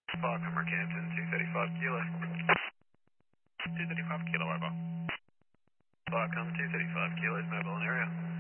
Spark from Rockhampton, 235 kilo. 235 kilo, over. Spark 235 kilos, mobile in area.